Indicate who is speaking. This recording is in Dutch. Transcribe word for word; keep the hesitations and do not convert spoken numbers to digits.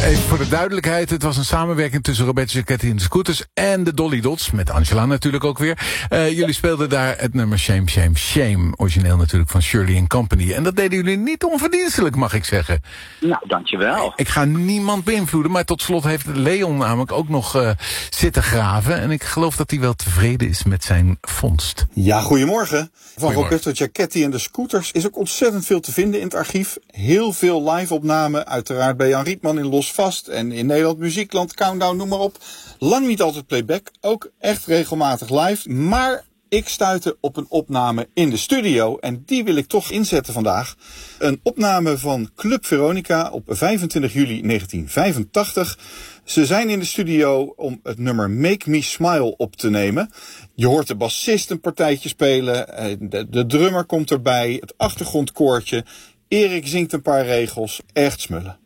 Speaker 1: Even voor de duidelijkheid, het was een samenwerking tussen Roberto Giacchetti en de Scooters en de Dolly Dots, met Angela natuurlijk ook weer. Uh, jullie speelden daar het nummer Shame, Shame, Shame, origineel natuurlijk van Shirley and Company. En dat deden jullie niet onverdienstelijk, mag ik zeggen.
Speaker 2: Nou, dankjewel.
Speaker 1: Ik ga niemand beïnvloeden, maar tot slot heeft Leon namelijk ook nog uh, zitten graven. En ik geloof dat hij wel tevreden is met zijn vondst.
Speaker 3: Ja, goedemorgen. Van
Speaker 1: Goedemorgen.
Speaker 3: Roberto Giacchetti en de Scooters is ook ontzettend veel te vinden in het archief. Heel veel live-opnamen, uiteraard bij Jan Rietman in Los Vast en in Nederland Muziekland, Countdown, noem maar op. Lang niet altijd playback, ook echt regelmatig live. Maar ik stuitte op een opname in de studio en die wil ik toch inzetten vandaag. Een opname van Club Veronica op vijfentwintig juli negentien vijfentachtig. Ze zijn in de studio om het nummer Make Me Smile op te nemen. Je hoort de bassist een partijtje spelen, de, de drummer komt erbij, het achtergrondkoortje. Erik zingt een paar regels, echt smullen.